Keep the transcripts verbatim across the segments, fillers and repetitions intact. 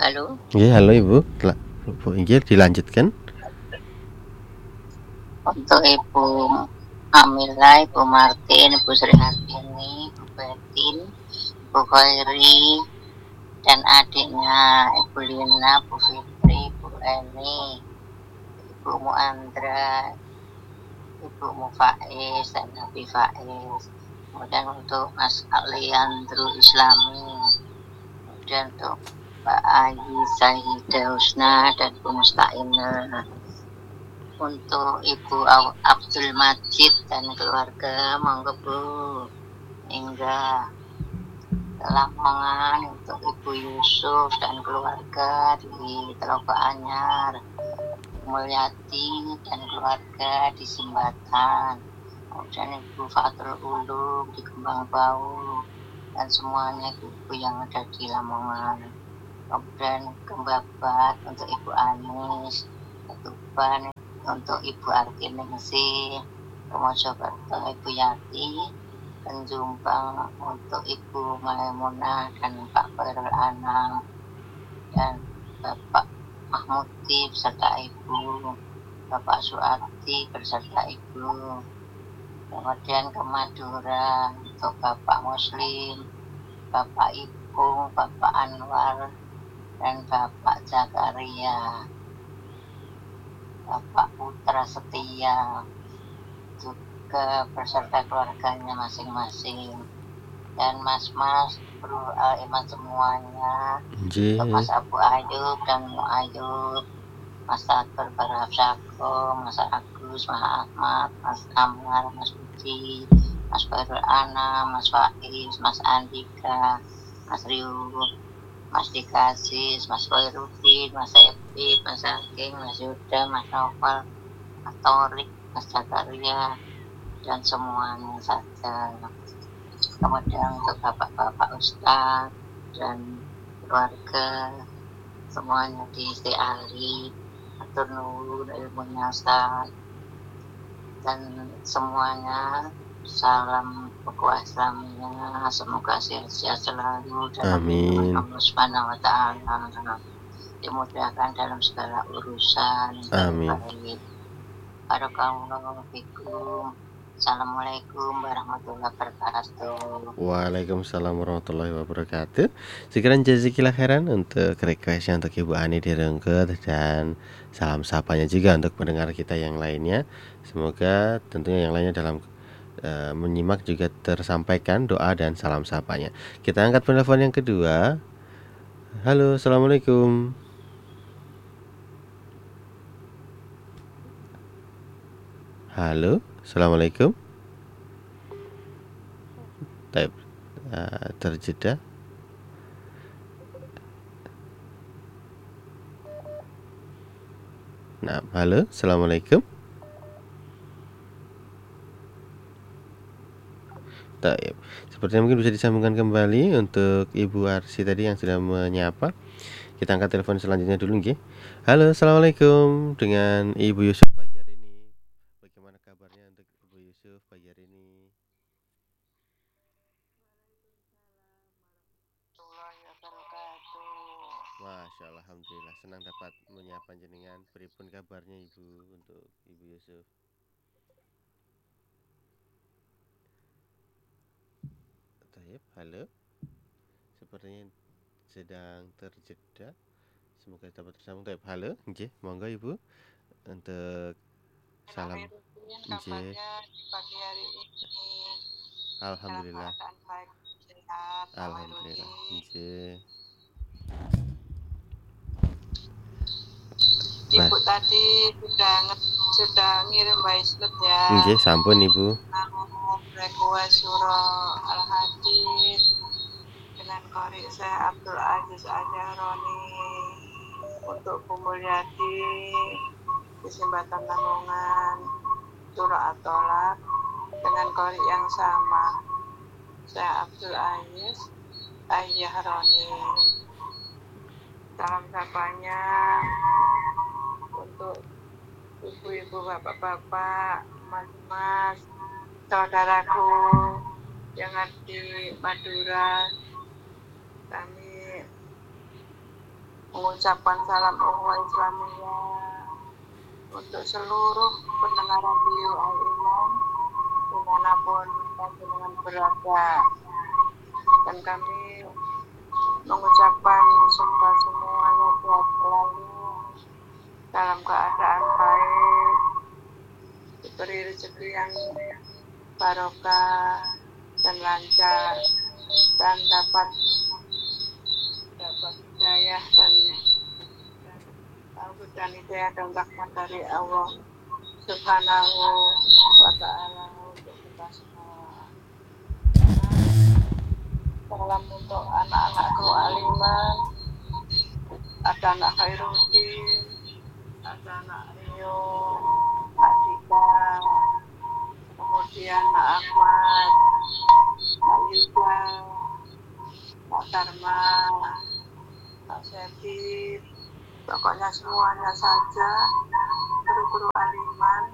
Halo. Nggih, halo Ibu. Tela Ibu inggih dilanjutkan. Untuk Ibu Amila, Ibu Martin, Ibu Sri Hartini, Ibu Betin, Ibu Khairi, dan adiknya Ibu Lina, Bu Fitri, Bu Eni, Ibu Muandra, Ibu Mufaiz, dan Nabi Faiz. Kemudian untuk Mas Aliandru Islami, kemudian untuk Mbak Ayi Sahidah Husna dan Bu Musta'inah. Untuk Ibu Abdul Majid dan keluarga, monggo Bu. Hingga Lamongan untuk Ibu Yusuf dan keluarga di Teloko Anyar, Mulyati dan keluarga di Simbatan, kemudian Ibu Fatul Ulum di Kembang Bau, dan semuanya ibu yang ada di Lamongan. Kemudian Kembabat untuk Ibu Anis, Ketuban untuk Ibu Arkiningsi, Mojokerto Ibu Yati, Penjumbang untuk Ibu Maimunah dan Pak Khairul Anam, dan Bapak Mahmudi beserta Ibu, Bapak Suarti beserta Ibu. Kemudian ke Madura untuk Bapak Muslim, Bapak Ipung, Bapak Anwar, dan Bapak Zakaria, Bapak Putra Setia, juga beserta keluarganya masing-masing. Dan mas-mas, bro, uh, iman semuanya, untuk Mas Abu Ayub dan Mu Ayub, Mas Takber Barahapsako, Mas Agus, Mas Ahmad, Mas Amar, Mas Budi, Mas Khairul Anam, Mas Faiz, Mas Andika, Mas Riu, Mas Dikasis, Mas Khairuddin, Mas Epit, Mas Hakim, Mas Yuda, Mas Novel, Mas Torik, Mas Zakaria, dan semuanya saja. Kemudian untuk bapak-bapak ustaz dan keluarga semuanya di Siti Ali, atur nuwun ilmunya ustaz, dan semuanya salam pokok Islamnya, semoga sehat-sehat selalu dalam lindungan Allah Subhanahu wa taala, dimudahkan dalam segala urusan. Amin. Barakallahu fikum. Assalamualaikum warahmatullahi wabarakatuh. Waalaikumsalam warahmatullahi wabarakatuh. Sekian jazakillah khairan untuk requestnya untuk Ibu Ani direngket, dan salam sapanya juga untuk pendengar kita yang lainnya. Semoga tentunya yang lainnya dalam uh, menyimak juga tersampaikan doa dan salam sapanya. Kita angkat penelpon yang kedua. Halo, assalamualaikum. Halo, assalamualaikum. Type uh, terjeda. Nah, halo, assalamualaikum. Taib. Sepertinya mungkin bisa disambungkan kembali untuk Ibu Arsi tadi yang sudah menyapa. Kita angkat telepon selanjutnya dulu, nggih. Halo, assalamualaikum, dengan Ibu Yusuf pagi hari ini. Bagaimana kabarnya untuk Ibu Yusuf pagi hari ini? Masya Allah, alhamdulillah, senang dapat menyapa jenengan. Pripun kabarnya Ibu untuk Ibu Yusuf? Taib, halo. Sepertinya sedang terjeda. Semoga dapat tersambung. Taib, halo, nggih, monggo Ibu untuk salam. Nggih. Pagi hari ini Alhamdulillah. dalam keadaan baik, sehat, Alhamdulillah. Nggih. Ibu tadi sudah sudah ngirim voice note ya. Nggih, sampun Ibu. Namo request surah Al-Hadid dengan qari saya Abdul Aziz Ajaroni untuk Bu Mulyati di Simbatan Lamongan, surah At-Tolak dengan qari yang sama. Saya Abdul Aziz Ajaroni. Salam sapanya untuk ibu-ibu, bapak-bapak, mas-mas, saudaraku yang ada di Madura. Kami mengucapkan salam ukhuwah Islamiyah untuk seluruh pendengar radio Al-Iman dimanapun panjenengan berada, dan kami mengucapkan semoga semuanya sehat selalu, dalam keadaan baik, diberi rezeki yang barokah dan lancar, dan dapat dapat hidayah dan taufik dan hidayah dan rahmat dari Allah Subhanahu wa Ta'ala untuk kita semua. Salam untuk anak-anakku Aliman, ada anak Khairuddin, ada anak Rio, Nak Dika, kemudian Nak Ahmad, Nak Yuda, Nak Dharma, Nak Syedid, pokoknya semuanya saja guru-guru Aliman.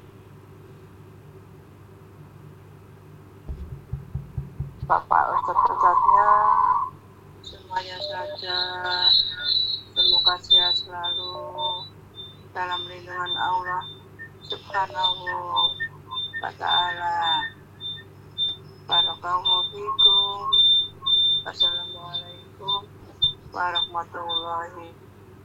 Bapak Ustadz-Ustadznya semuanya saja semoga sehat selalu dalam lindungan Allah Subhanahu wa Ta'ala. Barakallahu fikum. Assalamualaikum warahmatullahi.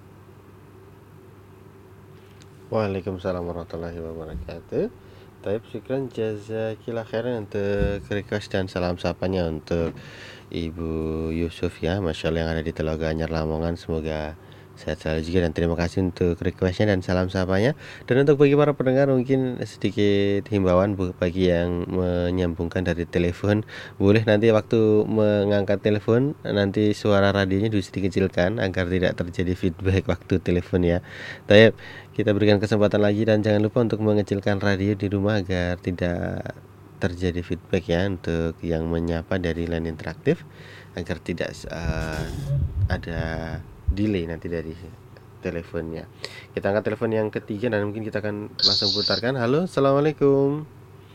Waalaikumsalam warahmatullahi wabarakatuh. Taib syukran jazakillah khairan untuk request dan salam sapanya untuk Ibu Yusuf ya, Masya Allah, yang ada di Telaga Anyar Lamongan. Semoga sehat selalu juga, dan terima kasih untuk requestnya dan salam sapanya. Dan untuk bagi para pendengar mungkin sedikit himbauan bagi yang menyambungkan dari telepon, boleh nanti waktu mengangkat telepon nanti suara radionya sedikit kecilkan agar tidak terjadi feedback waktu telepon ya. Taib, kita berikan kesempatan lagi, dan jangan lupa untuk mengecilkan radio di rumah agar tidak terjadi feedback ya, untuk yang menyapa dari line interaktif agar tidak uh, ada delay nanti dari teleponnya. Kita angkat telepon yang ketiga dan mungkin kita akan langsung putarkan. Halo, assalamualaikum.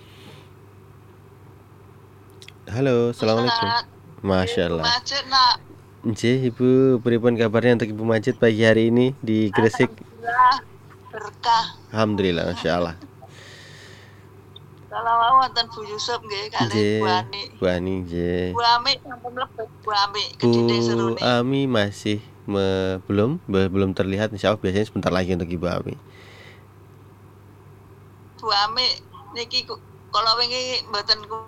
Halo, assalamualaikum. Masya Allah. Majid nak. Nggih, Ibu, pripun kabarnya untuk Ibu Majid pagi hari ini di Gresik? Alhamdulillah berkah. Alhamdulillah, Masya Allah. Kalau wonten Bu Yusuf nggih kali Nggih, Bu Ani. Bu Ani nggih. Bu Ami sampun mlebet Bu Ami Bu Kedinding Seruni. Ami masih me, belum be- belum terlihat, insya Allah biasanya sebentar lagi untuk Ibu Ami. Bu Ami niki ku- kalau wingi mboten ku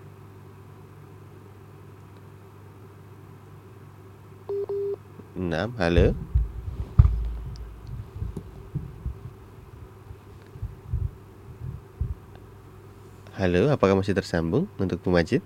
Enam, halo. Halo, apakah masih tersambung untuk Bu Majid?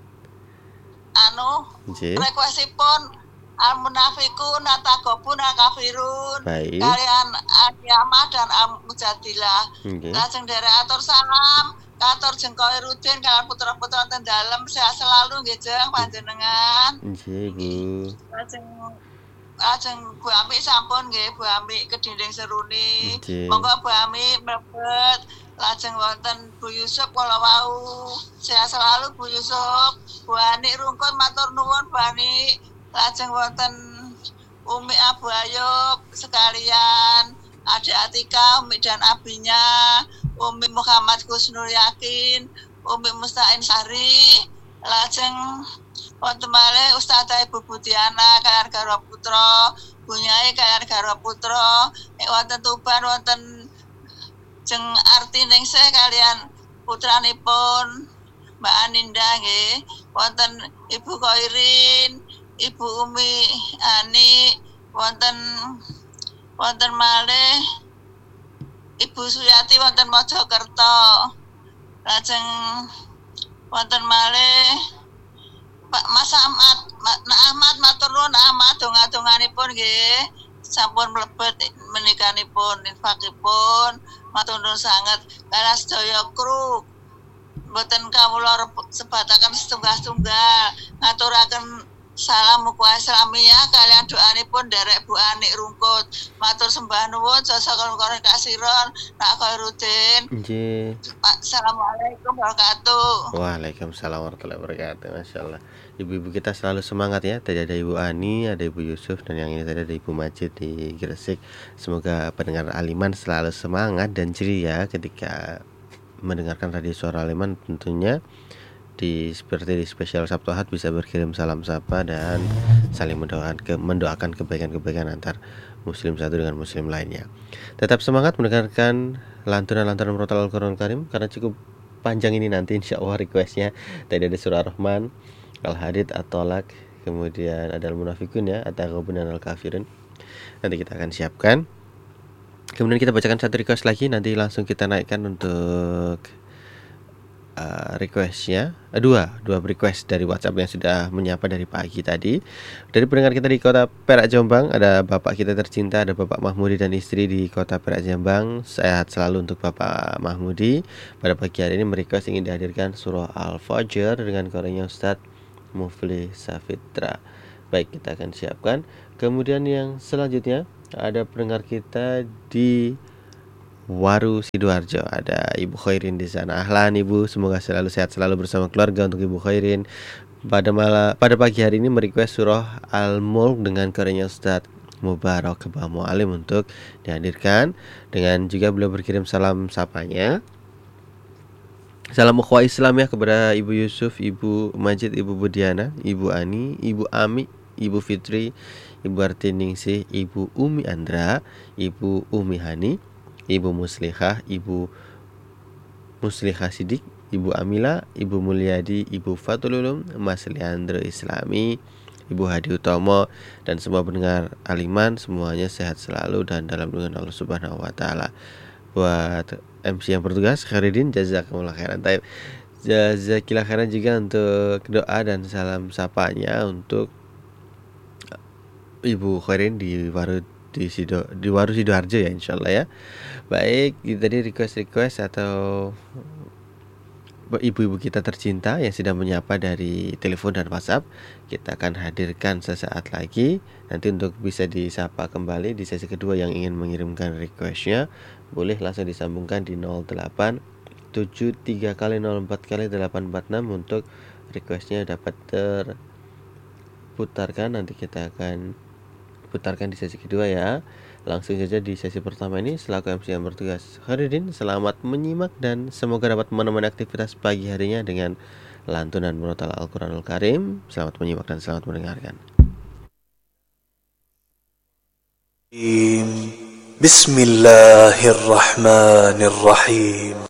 anu Nggih. requestipun al munafiqun ataqabun kafirun Baik. kalian Adiyamah dan Al Mujadilah. Nggih. Lajeng derek atur salam katur jengkoe Rudin kalian putra-putra wonten dalem sehat selalu nggih jeng panjenengan. Nggih, Bu. Lajeng lajeng Bu Ami sampun nggih Bu Ami Kedinding Seruni. Nggih. Monggo Bu Ami mlebet. Lajeng wonten Bu Yusuf kala wau. Sehat selalu Bu Yusuf. Bu Ani rungkun matur nuwun Bu Ani. Lajeng wonten Umi Abu Ayub sekalian, Adik Atika, Umi dan Abinya, Umi Muhammad Kusnul Yakin, Umi Musta'in Sari. Lajeng wonten malih Ustazah Ibu Budiana kalian garwa putra, Bu Nyai kalian garwa putra. Nek wonten Tuban wonten Jeng Arti Ningsih kalian putranipun Mbak Aninda nggih, wonten Ibu Koirin, Ibu Umi Ani, wonten wonten malih Ibu Suyati wonten Mojokerto. Lajeng wonten malih Pak Mas Ahmad, Nak Ahmad matur nuwun Ahmad donga-donganipun nggih sampun mlebet menikanipun infakipun. Matur nuwun sanget kalian sedaya kru. Mboten kawula sebataken setunggal-tunggal ngaturaken salam ukhuwah Islamiyah kalian doanipun derek Bu Ani Rungkut. Matur sembah nuwun sosok kula kasiron Nak Khairuddin. Nggih. Assalamualaikum warahmatullahi wabarakatuh. Waalaikumsalam warahmatullahi wabarakatuh. Masya Allah. ibu-ibu kita selalu semangat ya. Tadi ada Ibu Ani, ada Ibu Yusuf, dan yang ini tadi ada Ibu Majid di Gresik. Semoga pendengar Aliman selalu semangat dan ceria ketika mendengarkan radio suara Aliman. Tentunya di seperti di spesial Sabtu Ahad bisa berkirim salam sapa dan saling mendoakan ke, mendoakan kebaikan-kebaikan antar muslim satu dengan muslim lainnya. Tetap semangat mendengarkan lantunan-lantunan murotal Al-Quran Karim, karena cukup panjang ini nanti insya Allah requestnya. Tadi ada surah Rahman, Al-Hadid, At-Tolak, kemudian ada Al-Munafikun ya, At-Taghabun dan Al-Kafirun. Nanti kita akan siapkan. Kemudian kita bacakan satu request lagi, nanti langsung kita naikkan untuk uh, requestnya. uh, Dua, dua request dari WhatsApp yang sudah menyapa dari pagi tadi. Dari pendengar kita di kota Perak Jombang, ada bapak kita tercinta, ada Bapak Mahmudi dan istri di kota Perak Jombang. Sehat selalu untuk Bapak Mahmudi. Pada pagi hari ini merequest ingin dihadirkan surah Al-Fajr dengan korenya Ustadz Mufli Safitra. Baik, kita akan siapkan. Kemudian yang selanjutnya ada pendengar kita di Waru Sidoarjo, ada Ibu Khairin di sana. Ahlan Ibu, semoga selalu sehat selalu bersama keluarga. Untuk Ibu Khairin pada malam pada pagi hari ini merequest surah Al-Mulk dengan korenya Ustadz Mubarak Kebah Mu'alim untuk dihadirkan. Dengan juga beliau berkirim salam sapanya, salam ukhuwah Islam ya, kepada Ibu Yusuf, Ibu Majid, Ibu Budiana, Ibu Ani, Ibu Ami, Ibu Fitri, Ibu Artiningsih, Ibu Umi Andra, Ibu Umi Hani, Ibu Muslihah, Ibu Muslihah Sidik, Ibu Amila, Ibu Mulyadi, Ibu Fatululum, Mas Leandro Islami, Ibu Hadi Utomo, dan semua pendengar Aliman semuanya sehat selalu dan dalam lindungan Allah Subhanahu wa taala. Buat M C yang bertugas, Khairuddin, jazakumullah khairan. Taib. Jazakillah khairan juga untuk doa dan salam sapanya untuk Ibu Khairin di Waru di Sido di Waru Sidoarjo ya, insyaallah ya. Baik, itu tadi request-request atau ibu-ibu kita tercinta yang sedang menyapa dari telepon dan WhatsApp. Kita akan hadirkan sesaat lagi. Nanti untuk bisa disapa kembali di sesi kedua yang ingin mengirimkan requestnya, boleh langsung disambungkan di nol delapan tujuh tiga kali nol empat kali delapan empat enam untuk requestnya dapat terputarkan. Nanti kita akan putarkan di sesi kedua ya. Langsung saja di sesi pertama ini selaku M C yang bertugas Khairuddin, selamat menyimak dan semoga dapat menemani aktivitas pagi harinya dengan lantunan murotal Al-Quranul Karim. Selamat menyimak dan selamat mendengarkan. Bismillahirrahmanirrahim.